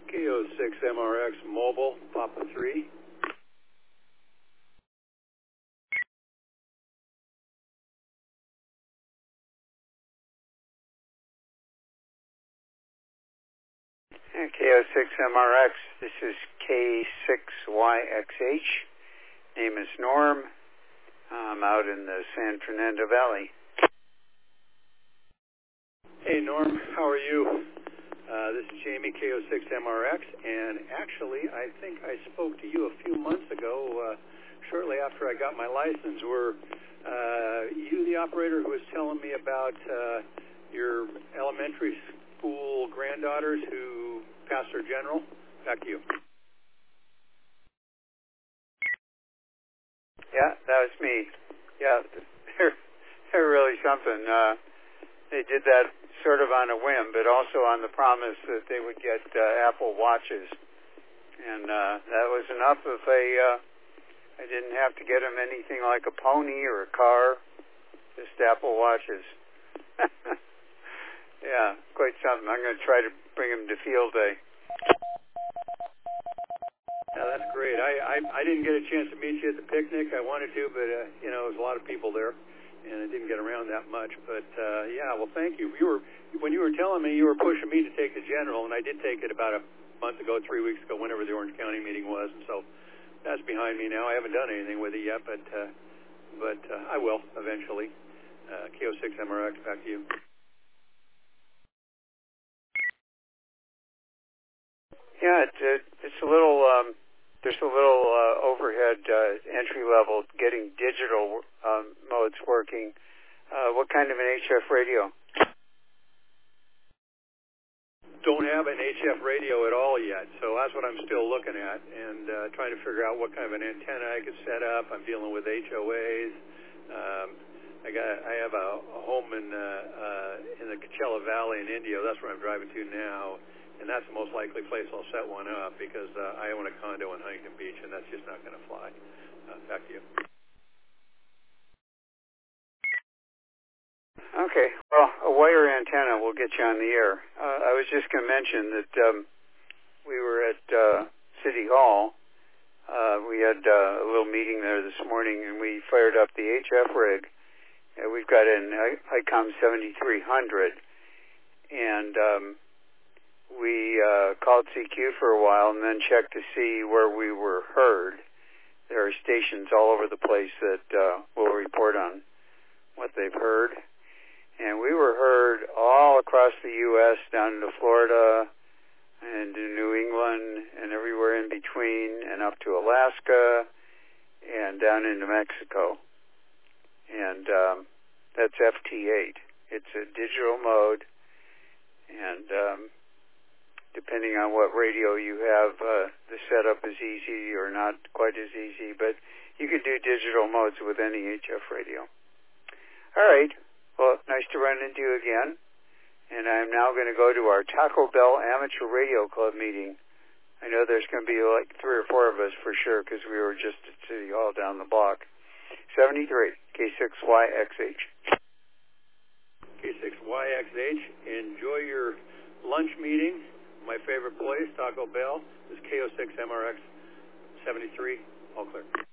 KO6MRX Mobile, Papa 3. KO6MRX, this is K6YXH. Name is Norm. I'm out in the San Fernando Valley. Hey Norm, how are you? This is Jamie, KO6MRX, and actually I think I spoke to you a few months ago, shortly after I got my license. Were you the operator who was telling me about your elementary school granddaughters who passed their general? Back to you. Yeah, that was me. Yeah, they're really something. They did that sort of on a whim, but also on the promise that they would get Apple Watches. And that was enough if I didn't have to get them anything like a pony or a car, just Apple Watches. Yeah, quite something. I'm going to try to bring them to field day. Yeah, that's great. I didn't get a chance to meet you at the picnic. I wanted to, but there was a lot of people there, and I didn't get around that much. But yeah, well, thank you. When you were telling me, you were pushing me to take the general, and I did take it about a month ago, 3 weeks ago, whenever the Orange County meeting was, and so that's behind me now. I haven't done anything with it yet, but I will eventually. KO6MRX, back to you. Yeah, it's a little. There's a little overhead entry level getting digital modes working. What kind of an HF radio? Don't have an HF radio at all yet, so that's what I'm still looking at and trying to figure out what kind of an antenna I could set up. I'm dealing with HOAs. I have a home in the Coachella Valley in India. That's where I'm driving to now. And that's the most likely place I'll set one up because I own a condo in Huntington Beach, and that's just not going to fly. Back to you. Okay. Well, a wire antenna will get you on the air. I was just going to mention that we were at City Hall. We had a little meeting there this morning, and we fired up the HF rig. We've got an ICOM 7300, and we called CQ for a while and then checked to see where we were heard. There are stations all over the place that will report on what they've heard. And we were heard all across the U.S., down to Florida and to New England and everywhere in between and up to Alaska and down into Mexico. And that's FT8. It's a digital mode, and depending on what radio you have, the setup is easy or not quite as easy, but you can do digital modes with any HF radio. All right. Well, nice to run into you again. And I'm now going to go to our Taco Bell Amateur Radio Club meeting. I know there's going to be like 3 or 4 of us for sure because we were just at City Hall down the block. 73, K6YXH. K6YXH. Enjoy your lunch meeting. My favorite place, Taco Bell, is KO6MRX 73. All clear.